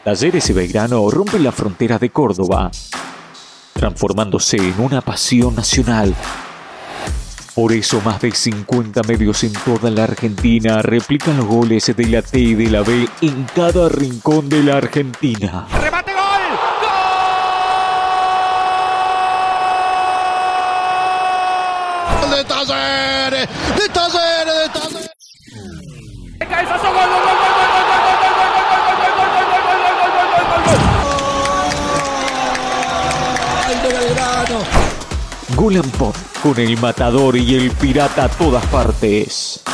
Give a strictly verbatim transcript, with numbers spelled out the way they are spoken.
Talleres y Belgrano rompen las fronteras de Córdoba, transformándose en una pasión nacional. Por eso más de cincuenta medios en toda la Argentina replican los goles de la T y de la B en cada rincón de la Argentina. ¡Remate, gol! ¡Gol! ¡De Talleres! ¡De Talleres! ¡De Talleres! ¡Cabezazo! ¡Gol, gol, gol, gol, gol, gol, gol, gol, gol, gol, gol, gol, gol, gol, gol, gol, gol, gol! ¡Gol de Belgrano! Gol and Pop, con el Matador y el Pirata a todas partes.